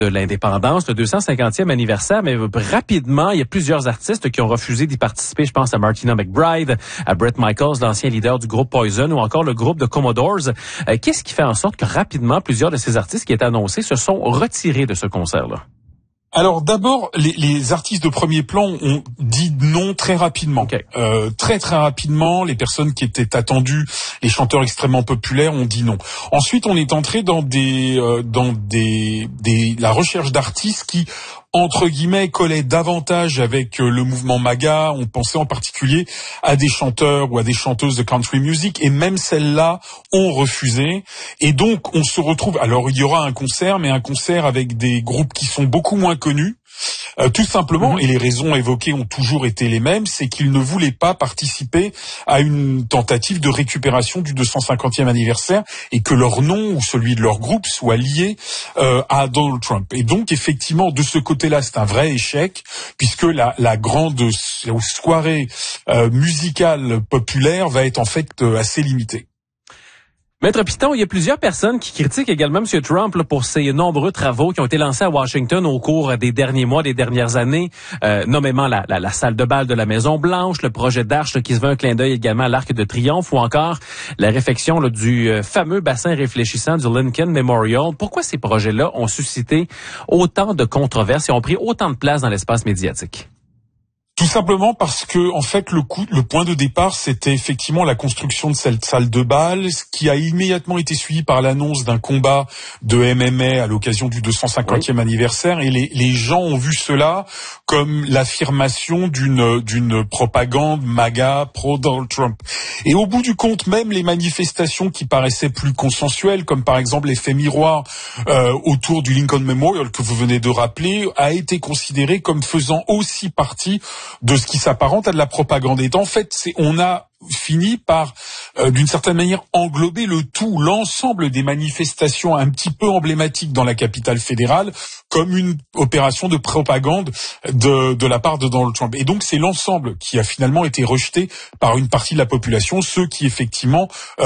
de l'indépendance, le 250e anniversaire, mais rapidement, il y a plusieurs artistes qui ont refusé d'y participer. Je pense à Martina McBride, à Bret Michaels, l'ancien leader du groupe Poison, ou encore le groupe de Commodores. Qu'est-ce qui fait en sorte que rapidement, plusieurs de ces artistes qui étaient annoncés se sont retirés de ce concert-là? Alors d'abord, les artistes de premier plan ont dit non très rapidement. Okay. Très rapidement, les personnes qui étaient attendues, les chanteurs extrêmement populaires ont dit non. Ensuite, on est entré dans la recherche d'artistes qui, entre guillemets, collait davantage avec le mouvement MAGA. On pensait en particulier à des chanteurs ou à des chanteuses de country music, et même celles-là ont refusé. Et donc, on se retrouve... Alors, il y aura un concert, mais un concert avec des groupes qui sont beaucoup moins connus. Tout simplement, et les raisons évoquées ont toujours été les mêmes, c'est qu'ils ne voulaient pas participer à une tentative de récupération du 250e anniversaire et que leur nom ou celui de leur groupe soit lié à Donald Trump. Et donc, effectivement, de ce côté-là, c'est un vrai échec, puisque la grande soirée musicale populaire va être en fait assez limitée. Maître Piton, il y a plusieurs personnes qui critiquent également M. Trump pour ses nombreux travaux qui ont été lancés à Washington au cours des derniers mois, des dernières années, nommément la salle de bal de la Maison-Blanche, le projet d'arche qui se veut un clin d'œil également à l'Arc de Triomphe, ou encore la réfection du fameux bassin réfléchissant du Lincoln Memorial. Pourquoi ces projets-là ont suscité autant de controverses et ont pris autant de place dans l'espace médiatique? Tout simplement parce que, en fait, le point de départ, c'était effectivement la construction de cette salle de bal, ce qui a immédiatement été suivi par l'annonce d'un combat de MMA à l'occasion du 250e anniversaire, et les gens ont vu cela comme l'affirmation d'une propagande MAGA pro-Donald Trump. Et au bout du compte, même les manifestations qui paraissaient plus consensuelles, comme par exemple l'effet miroir autour du Lincoln Memorial que vous venez de rappeler, a été considéré comme faisant aussi partie de ce qui s'apparente à de la propagande. Et en fait, on a fini par, d'une certaine manière, englober l'ensemble des manifestations un petit peu emblématiques dans la capitale fédérale comme une opération de propagande de la part de Donald Trump. Et donc, c'est l'ensemble qui a finalement été rejeté par une partie de la population, ceux qui, effectivement,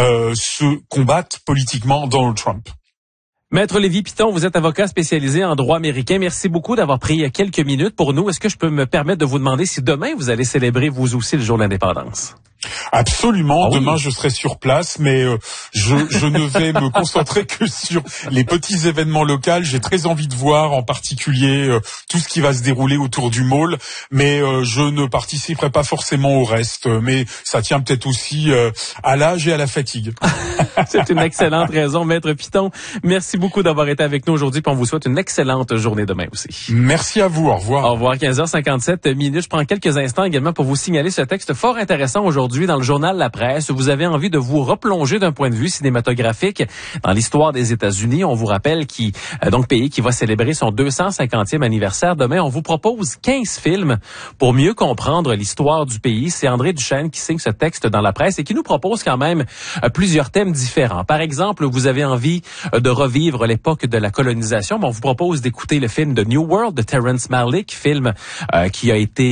se combattent politiquement Donald Trump. Maître Lévy Piton, vous êtes avocat spécialisé en droit américain. Merci beaucoup d'avoir pris quelques minutes pour nous. Est-ce que je peux me permettre de vous demander si demain vous allez célébrer vous aussi le jour de l'indépendance? Absolument. Demain, je serai sur place, mais je ne vais me concentrer que sur les petits événements locaux. J'ai très envie de voir, en particulier, tout ce qui va se dérouler autour du mall, mais je ne participerai pas forcément au reste. Mais ça tient peut-être aussi à l'âge et à la fatigue. C'est une excellente raison, Maître Piton. Merci beaucoup d'avoir été avec nous aujourd'hui, puis on vous souhaite une excellente journée demain aussi. Merci à vous. Au revoir. Au revoir. 15h57. Je prends quelques instants également pour vous signaler ce texte fort intéressant aujourd'hui dans le journal La Presse. Vous avez envie de vous replonger d'un point de vue cinématographique dans l'histoire des États-Unis. On vous rappelle pays qui va célébrer son 250e anniversaire. Demain, on vous propose 15 films pour mieux comprendre l'histoire du pays. C'est André Duchesne qui signe ce texte dans La Presse et qui nous propose quand même plusieurs thèmes différents. Par exemple, vous avez envie de revivre l'époque de la colonisation. On vous propose d'écouter le film The New World de Terrence Malick, film qui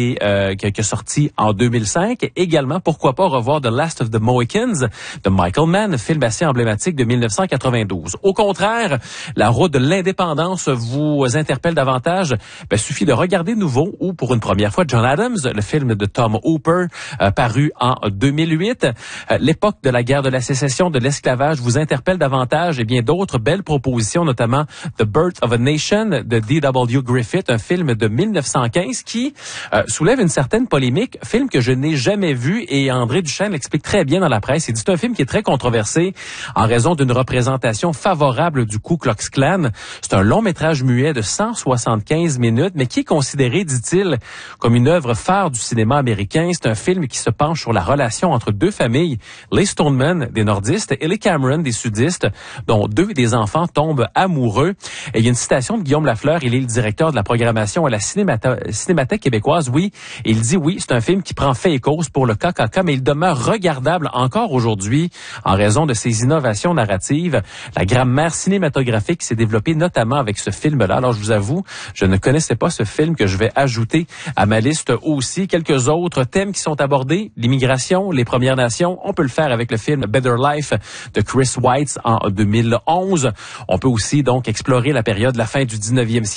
a sorti en 2005. Également, pourquoi pas revoir The Last of the Mohicans de Michael Mann, film assez emblématique de 1992. Au contraire, la route de l'indépendance vous interpelle davantage. Suffit de regarder nouveau ou pour une première fois John Adams, le film de Tom Hooper paru en 2008. L'époque de la guerre de la sécession, de l'esclavage vous interpelle davantage et bien d'autres belles propositions, notamment The Birth of a Nation de D.W. Griffith, un film de 1915 qui soulève une certaine polémique, film que je n'ai jamais vu et André Duchesne l'explique très bien dans La Presse. Il dit c'est un film qui est très controversé en raison d'une représentation favorable du Ku Klux Klan. C'est un long métrage muet de 175 minutes, mais qui est considéré, dit-il, comme une œuvre phare du cinéma américain. C'est un film qui se penche sur la relation entre deux familles, les Stoneman, des nordistes, et les Cameron, des sudistes, dont deux des enfants tombent amoureux. Et il y a une citation de Guillaume Lafleur, il est le directeur de la programmation à la Cinémathèque québécoise. Oui, il dit oui, c'est un film qui prend fait et cause pour le KKK, mais il demeure regardable encore aujourd'hui en raison de ses innovations narratives. La grammaire cinématographique s'est développée notamment avec ce film-là. Alors, je vous avoue, je ne connaissais pas ce film que je vais ajouter à ma liste aussi. Quelques autres thèmes qui sont abordés, l'immigration, les Premières Nations. On peut le faire avec le film Better Life de Chris Weitz en 2011. On peut aussi donc explorer la période de la fin du 19e siècle